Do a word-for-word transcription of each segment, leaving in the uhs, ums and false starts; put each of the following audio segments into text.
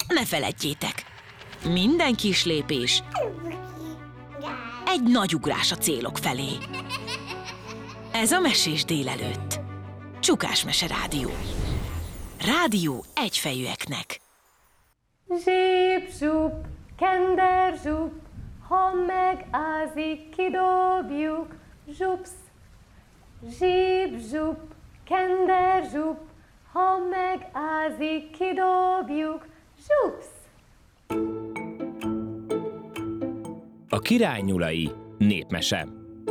ne feledjétek, minden kis lépés egy nagy ugrás a célok felé. Ez a Mesés délelőtt. Csukás Mese Rádió. Rádió egyfejűeknek. Zsíp-zsup, kender-zsup, ha megázik, kidobjuk, zsupsz. Zsíp-zsup, kender-zsup, ha megázik, kidobjuk, zsupsz. A király nyulai népmese.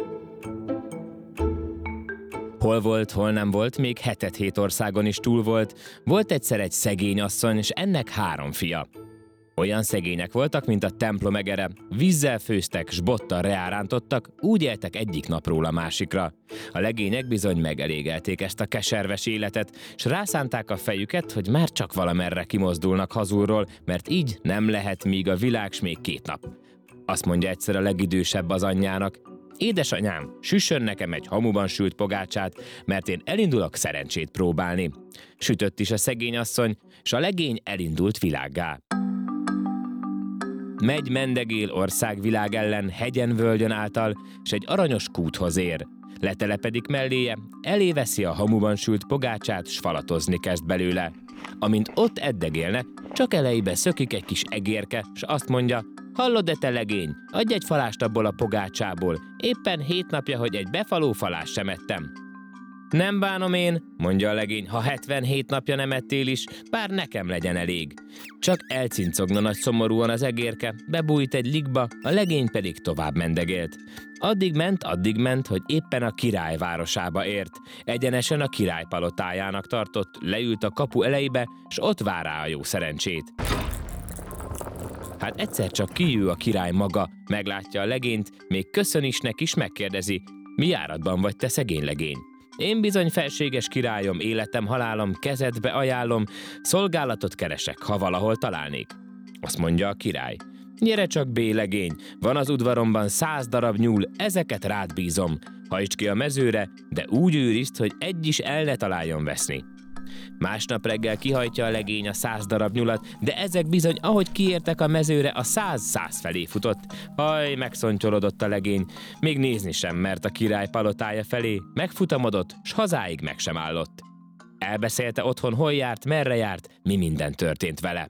Hol volt, hol nem volt, még hetet hét országon is túl volt, volt egyszer egy szegény asszony, és ennek három fia. Olyan szegények voltak, mint a templom egere, vízzel főztek, s bottal reárántottak, úgy éltek egyik napról a másikra. A legények bizony megelégelték ezt a keserves életet, s rászánták a fejüket, hogy már csak valamerre kimozdulnak hazulról, mert így nem lehet, míg a világ s még két nap. Azt mondja egyszer a legidősebb az anyjának: édesanyám, süssön nekem egy hamuban sült pogácsát, mert én elindulok szerencsét próbálni. Sütött is a szegény asszony, s a legény elindult világgá. Megy mendegél országvilág ellen, hegyen-völgyön által, s egy aranyos kúthoz ér. Letelepedik melléje, eléveszi a hamuban sült pogácsát, s falatozni kezd belőle. Amint ott eddegélne, csak elejébe szökik egy kis egérke, s azt mondja: hallod-e, te legény, adj egy falást abból a pogácsából, éppen hét napja, hogy egy befaló falást sem ettem. Nem bánom én, mondja a legény, ha hetvenhét napja nem ettél is, bár nekem legyen elég. Csak elcincogna nagy szomorúan az egérke, bebújt egy ligba, a legény pedig tovább mendegélt. Addig ment, addig ment, hogy éppen a király városába ért. Egyenesen a király palotájának tartott, leült a kapu elejébe, s ott vár rá a jó szerencsét. Hát egyszer csak kijő a király maga, meglátja a legényt, még köszön is neki, is megkérdezi: mi járatban vagy, te szegény legény? Én bizony, felséges királyom, életem, halálom, kezedbe ajánlom, szolgálatot keresek, ha valahol találnék. Azt mondja a király: gyere csak, bé legény, van az udvaromban száz darab nyúl, ezeket rád bízom. Hajtsd ki a mezőre, de úgy őrizd, hogy egy is el ne találjon veszni. Másnap reggel kihajtja a legény a száz darab nyulat, de ezek bizony, ahogy kiértek a mezőre, a száz száz felé futott. Haj, megszontyolodott a legény, még nézni sem mert a király palotája felé, megfutamodott, s hazáig meg sem állott. Elbeszélte otthon, hol járt, merre járt, mi minden történt vele.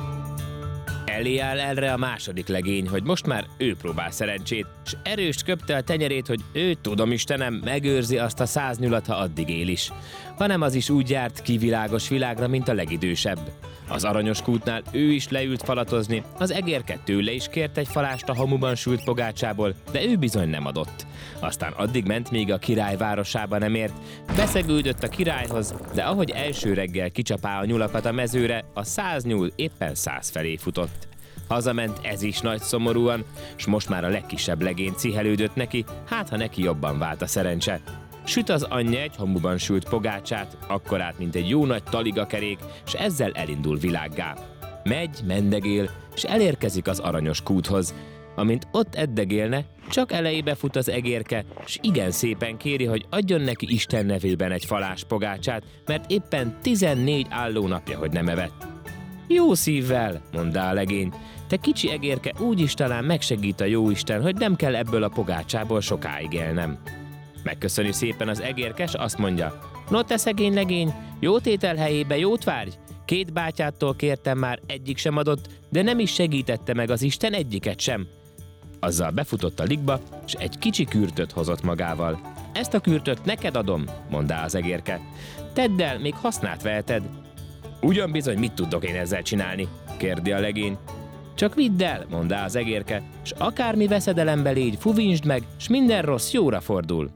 Elé áll erre a második legény, hogy most már ő próbál szerencsét, s erőst köpte a tenyerét, hogy ő, tudom Istenem, megőrzi azt a száz nyulat, ha addig él is. Hanem az is úgy járt ki világos világra, mint a legidősebb. Az aranyos kútnál ő is leült falatozni, az egérke tőle is kért egy falást a hamuban sült pogácsából, de ő bizony nem adott. Aztán addig ment, míg a király városába nem ért, beszegődött a királyhoz, de ahogy első reggel kicsapá a nyulakat a mezőre, a száz nyúl éppen száz felé futott. Hazament ez is nagy szomorúan, s most már a legkisebb legény cihelődött neki, hát ha neki jobban vált a szerencse. Süt az anyja egy hamuban sült pogácsát, akkorát, mint egy jó nagy taligakerék, s ezzel elindul világgá. Megy, mendegél, s elérkezik az aranyos kúthoz. Amint ott eddegélne, csak elejébe fut az egérke, s igen szépen kéri, hogy adjon neki Isten nevében egy falás pogácsát, mert éppen tizennégy álló napja, hogy nem evett. Jó szívvel, mondta a legény, te kicsi egérke, úgyis talán megsegít a jóisten, hogy nem kell ebből a pogácsából sokáig élnem. Megköszöni szépen az egérkes, azt mondja: no, te szegény legény, jó tétel helyébe jót várj, két bátyától kértem már, egyik sem adott, de nem is segítette meg az Isten egyiket sem. Azzal befutott a ligba, s egy kicsi kürtöt hozott magával. Ezt a kürtöt neked adom, mondta az egérke. Tedd el, még hasznát veheted. Ugyan bizony, mit tudok én ezzel csinálni? Kérdi a legény. Csak vidd el, mondta az egérke, s akármi veszedelembe légy, fuvinsd meg, s minden rossz jóra fordul.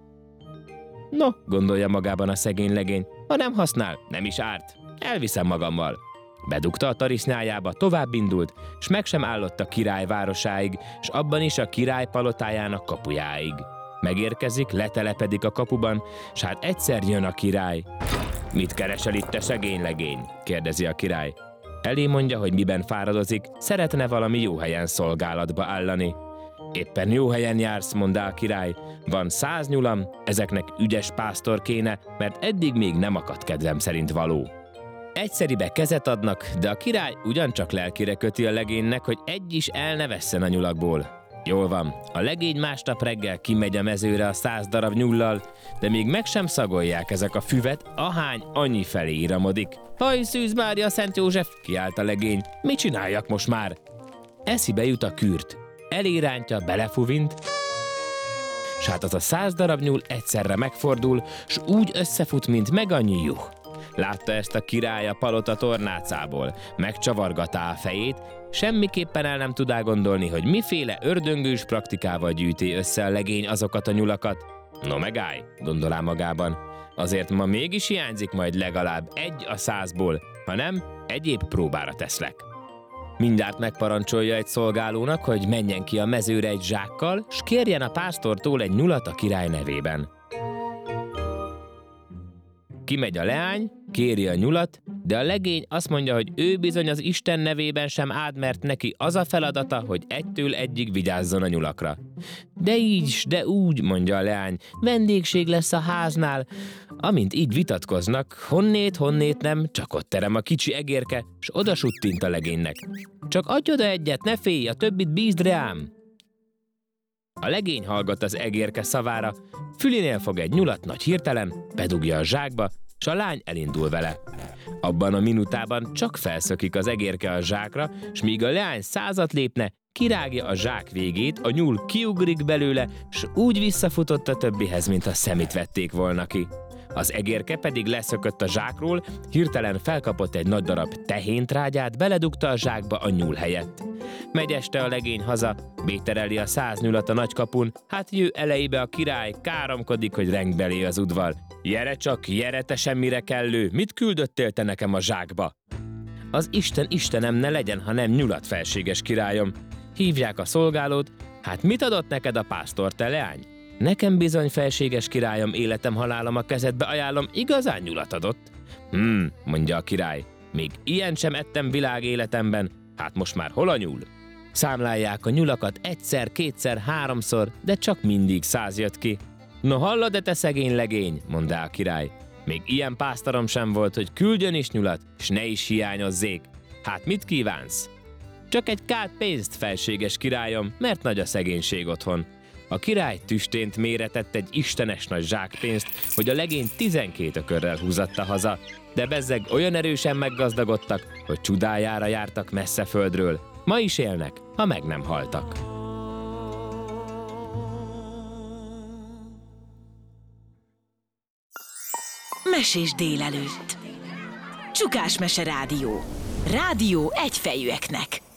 No, gondolja magában a szegény legény, ha nem használ, nem is árt, elviszem magammal. Bedugta a tarisznyájába, tovább indult, s meg sem állott a király városáig, s abban is a király palotájának kapujáig. Megérkezik, letelepedik a kapuban, s hát egyszer jön a király. Mit keresel itt, te szegény legény? Kérdezi a király. Elé mondja, hogy miben fáradozik, szeretne valami jó helyen szolgálatba állani. Éppen jó helyen jársz, mondta a király. Van száz nyulam, ezeknek ügyes pásztor kéne, mert eddig még nem akadt kedvem szerint való. Egyszeribe kezet adnak, de a király ugyancsak lelkire köti a legénynek, hogy egy is el ne vesszen a nyulakból. Jól van, a legény másnap reggel kimegy a mezőre a száz darab nyullal, de még meg sem szagolják ezek a füvet, ahány annyi felé íramodik. Haj, Szűz Mária, Szent József, kiált a legény, mit csináljak most már? Eszibe jut a kürt, elérántja, belefuvint, s hát az a száz darab nyúl egyszerre megfordul, s úgy összefut, mint meg annyi juh. Látta ezt a király a palota tornácából, megcsavargatá a fejét, semmiképpen el nem tudá gondolni, hogy miféle ördöngős praktikával gyűjti össze a legény azokat a nyulakat. No megállj, gondolá magában, azért ma mégis hiányzik majd legalább egy a százból, ha nem, egyéb próbára teszlek. Mindjárt megparancsolja egy szolgálónak, hogy menjen ki a mezőre egy zsákkal, s kérjen a pásztortól egy nyulat a király nevében. Kimegy a leány, kéri a nyulat, de a legény azt mondja, hogy ő bizony az Isten nevében sem áld, mert neki az a feladata, hogy egytől egyig vigyázzon a nyulakra. De így, de úgy, mondja a leány, vendégség lesz a háznál. Amint így vitatkoznak, honnét, honnét nem, csak ott terem a kicsi egérke, s oda suttint a legénynek. Csak adj oda egyet, ne félj, a többit bízd reám. A legény hallgat az egérke szavára, fülénél fog egy nyulat nagy hirtelen, bedugja a zsákba, s a lány elindul vele. Abban a minutában csak felszökik az egérke a zsákra, s míg a leány százat lépne, kirágja a zsák végét, a nyúl kiugrik belőle, s úgy visszafutott a többihez, mint a szemét vették volna ki. Az egérke pedig leszökött a zsákról, hirtelen felkapott egy nagy darab tehéntrágyát, beledugta a zsákba a nyúl helyett. Megy este a legény haza, bétereli a száz nyulat a nagykapun, hát jő elejébe a király, káromkodik, hogy rengbelé az udvar. Jere csak, jere te semmire kellő, mit küldöttél te nekem a zsákba? Az Isten Istenem ne legyen, ha nem nyulat, felséges királyom. Hívják a szolgálót, hát mit adott neked a pásztor, te leány? Nekem bizony, felséges királyom, életem halálom a kezedbe ajánlom, igazán nyulat adott. Hmm, mondja a király, még ilyen sem ettem világ életemben, hát most már hol a nyúl? Számlálják a nyulakat egyszer, kétszer, háromszor, de csak mindig száz jött ki. No hallod-e te szegény legény, mondá a király, még ilyen pásztorom sem volt, hogy küldjön is nyulat, s ne is hiányozzék. Hát mit kívánsz? Csak egy kát pénzt, felséges királyom, mert nagy a szegénység otthon. A király tüstént méretett egy istenes nagy zsákpénzt, hogy a legény tizenkét ökörrel húzatta haza, de bezzeg olyan erősen meggazdagodtak, hogy csudájára jártak messze földről. Ma is élnek, ha meg nem haltak. Mesés délelőtt. Csukás Mese Rádió. Rádió egyfejűeknek.